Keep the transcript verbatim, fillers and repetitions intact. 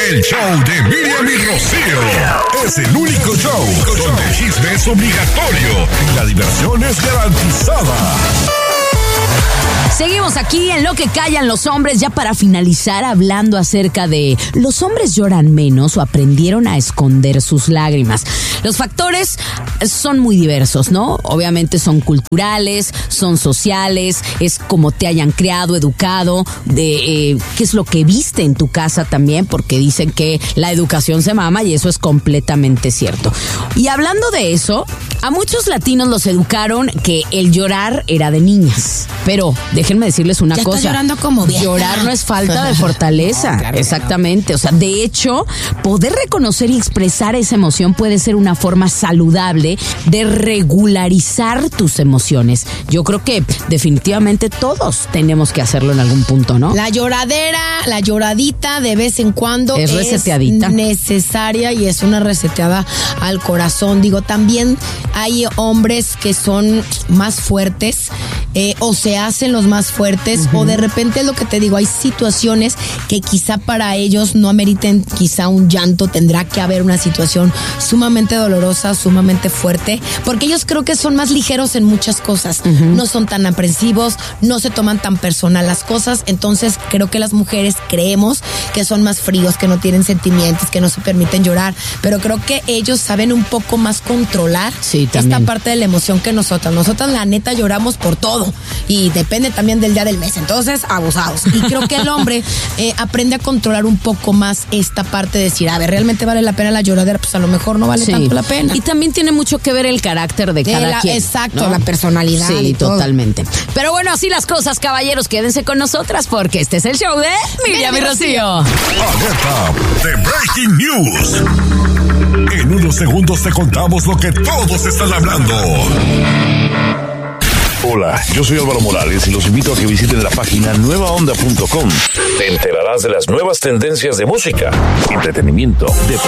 El show de Miriam y Rocío es el único show donde el chisme es obligatorio y la diversión es garantizada. Seguimos aquí en Lo que callan los hombres, ya para finalizar hablando acerca de los hombres lloran menos o aprendieron a esconder sus lágrimas. Los factores son muy diversos, ¿no? Obviamente son culturales, son sociales, es como te hayan creado, educado, de eh, qué es lo que viste en tu casa también, porque dicen que la educación se mama y eso es completamente cierto. Y hablando de eso, a muchos latinos los educaron que el llorar era de niñas, pero déjenme decirles una ya cosa. Está llorando como vieja. Llorar no es falta de fortaleza. No, claro, exactamente. No. O sea, de hecho, poder reconocer y expresar esa emoción puede ser una forma saludable de regularizar tus emociones. Yo creo que definitivamente todos tenemos que hacerlo en algún punto, ¿no? La lloradera, la lloradita de vez en cuando es, es reseteadita. necesaria y es una reseteada al corazón. Digo, también hay hombres que son más fuertes eh, o se hacen los más fuertes, uh-huh. o de repente es lo que te digo, hay situaciones que quizá para ellos no ameriten quizá un llanto, tendrá que haber una situación sumamente dolorosa, sumamente fuerte, porque ellos creo que son más ligeros en muchas cosas, uh-huh. no son tan aprensivos, no se toman tan personal las cosas, entonces creo que las mujeres creemos que son más fríos, que no tienen sentimientos, que no se permiten llorar, pero creo que ellos saben un poco más controlar sí, esta parte de la emoción que nosotras. Nosotras la neta lloramos por todo y depende también del día del mes, entonces abusados. Y creo que el hombre eh, aprende a controlar un poco más esta parte de decir, a ver, ¿realmente vale la pena la lloradera? Pues a lo mejor no vale sí. tanto la pena. Y también tiene mucho que ver el carácter de, de cada la, quien. Exacto, ¿no? La personalidad. Sí, y totalmente. Todo. Pero bueno, así las cosas, caballeros, quédense con nosotras porque este es el show de Miriam y Rocío. Alerta de Breaking News. En unos segundos te contamos lo que todos están hablando. Hola, yo soy Álvaro Morales y los invito a que visiten la página nueva onda punto com. Te enterarás de las nuevas tendencias de música, entretenimiento, deporte